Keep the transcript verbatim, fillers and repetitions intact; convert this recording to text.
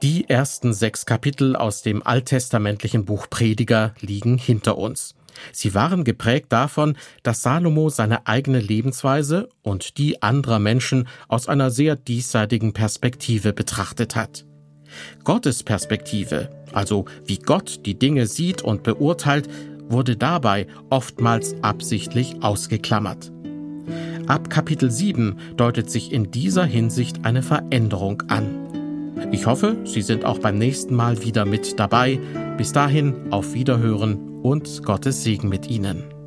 Die ersten sechs Kapitel aus dem alttestamentlichen Buch Prediger liegen hinter uns. Sie waren geprägt davon, dass Salomo seine eigene Lebensweise und die anderer Menschen aus einer sehr diesseitigen Perspektive betrachtet hat. Gottes Perspektive, also wie Gott die Dinge sieht und beurteilt, wurde dabei oftmals absichtlich ausgeklammert. Ab Kapitel sieben deutet sich in dieser Hinsicht eine Veränderung an. Ich hoffe, Sie sind auch beim nächsten Mal wieder mit dabei. Bis dahin, auf Wiederhören und Gottes Segen mit Ihnen.